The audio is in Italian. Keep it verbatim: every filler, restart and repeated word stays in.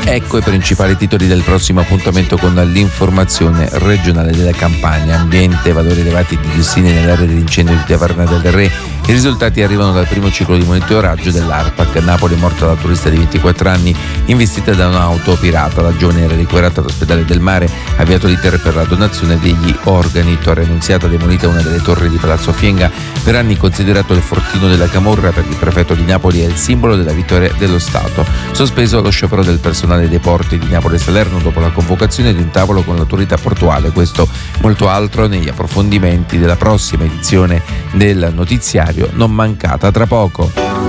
Ecco i principali titoli del prossimo appuntamento con l'informazione regionale della Campania. Ambiente, valori elevati di diossine nell'area dell'incendio di Taverna del Re. I risultati arrivano dal primo ciclo di monitoraggio dell'ARPAC. A Napoli è morta la turista di ventiquattro anni investita da un'auto pirata. La giovane era ricoverata all'ospedale del Mare, avviato l'iter per la donazione degli organi. Torre Annunziata, demolita una delle torri di Palazzo Fienga, per anni considerato il fortino della camorra. Per il prefetto di Napoli è il simbolo della vittoria dello Stato. Sospeso lo sciopero del personale dei porti di Napoli e Salerno dopo la convocazione di un tavolo con l'autorità portuale. Questo molto altro negli approfondimenti della prossima edizione del notiziario non mancata tra poco.